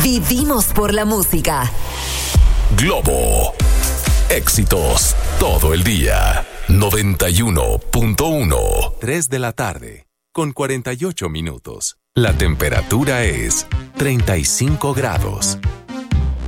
Vivimos por la música. Globo. Éxitos todo el día. 91.1. 3 de la tarde, con 48 minutos. La temperatura es 35 grados.